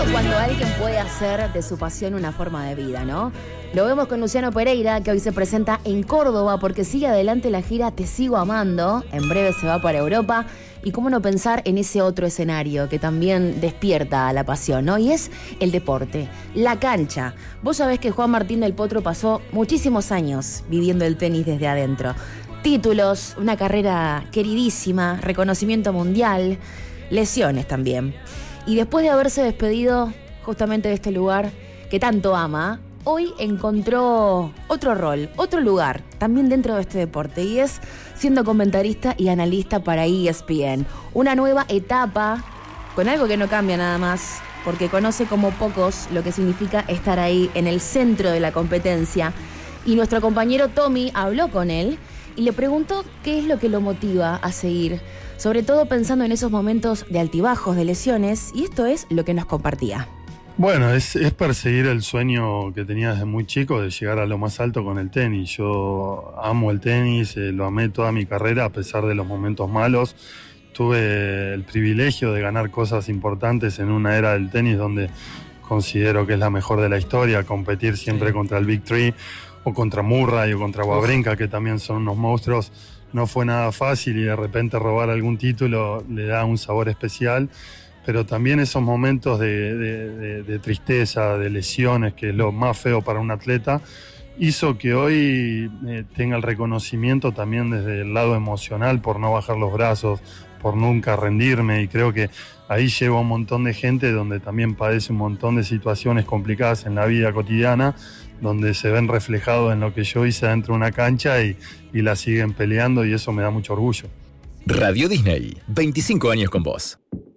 Cuando alguien puede hacer de su pasión una forma de vida, ¿no? Lo vemos con Luciano Pereira, que hoy se presenta en Córdoba porque sigue adelante la gira Te Sigo Amando. En breve se va para Europa. Y cómo no pensar en ese otro escenario que también despierta la pasión, ¿no? Y es el deporte, la cancha. Vos sabés que Juan Martín del Potro pasó muchísimos años viviendo el tenis desde adentro. Títulos, una carrera queridísima, reconocimiento mundial, lesiones también. Y después de haberse despedido justamente de este lugar que tanto ama, hoy encontró otro rol, otro lugar, también dentro de este deporte, y es siendo comentarista y analista para ESPN. Una nueva etapa, con algo que no cambia nada más, porque conoce como pocos lo que significa estar ahí en el centro de la competencia. Y nuestro compañero Tommy habló con él y le preguntó qué es lo que lo motiva a seguir, sobre todo pensando en esos momentos de altibajos, de lesiones, y esto es lo que nos compartía. Bueno, es perseguir el sueño que tenía desde muy chico de llegar a lo más alto con el tenis. Yo amo el tenis, lo amé toda mi carrera a pesar de los momentos malos. Tuve el privilegio de ganar cosas importantes en una era del tenis donde considero que es la mejor de la historia, competir siempre contra el Big Three o contra Murray o contra Wawrinka, que también son unos monstruos. No fue nada fácil y de repente robar algún título le da un sabor especial. Pero también esos momentos de tristeza, de lesiones, que es lo más feo para un atleta, hizo que hoy tenga el reconocimiento también desde el lado emocional por no bajar los brazos, por nunca rendirme, y creo que ahí llevo a un montón de gente donde también padece un montón de situaciones complicadas en la vida cotidiana, donde se ven reflejados en lo que yo hice dentro de una cancha y la siguen peleando, y eso me da mucho orgullo. Radio Disney, 25 años con vos.